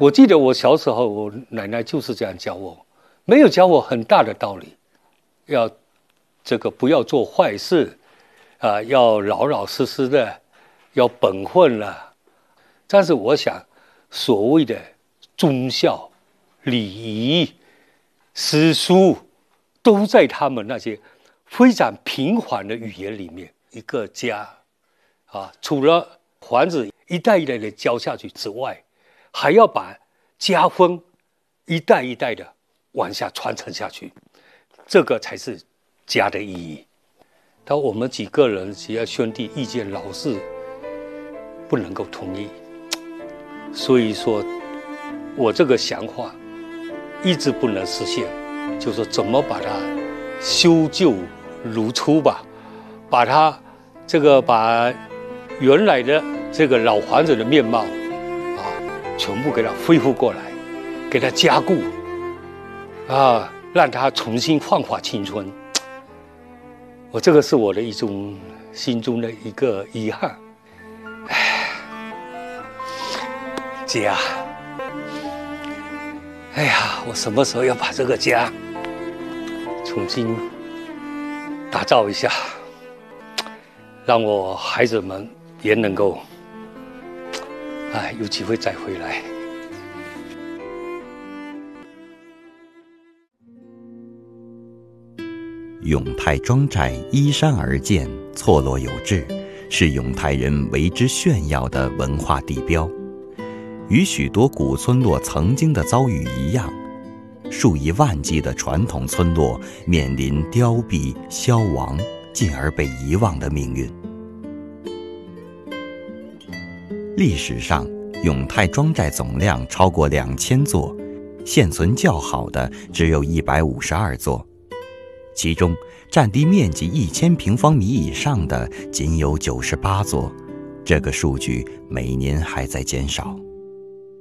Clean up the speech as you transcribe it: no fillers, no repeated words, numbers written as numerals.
我记得我小时候，我奶奶就是这样教我，没有教我很大的道理，要不要做坏事啊，要老老实实的，要本分了。但是我想，所谓的忠孝、礼仪、诗书，都在他们那些非常平缓的语言里面。一个家啊，除了房子一代一代的教下去之外，还要把家风一代一代的往下传承下去，这个才是家的意义。但我们几个人只要兄弟意见老是不能够统一，所以说我这个想法一直不能实现，就是说怎么把它修旧如初吧，把它把原来的这个老房子的面貌啊，全部给它恢复过来，给它加固啊，让它重新焕发青春。这个是我的一种心中的一个遗憾。家，哎呀，我什么时候要把这个家重新打造一下，让我孩子们也能够有机会再回来。 永泰庄寨依山而建，错落有致，是永泰人为之炫耀的文化地标。与许多古村落曾经的遭遇一样，数以万计的传统村落面临凋敝、消亡，进而被遗忘的命运。历史上，永泰庄寨总量超过2000座，现存较好的只有152座，其中占地面积1000平方米以上的仅有98座，这个数据每年还在减少。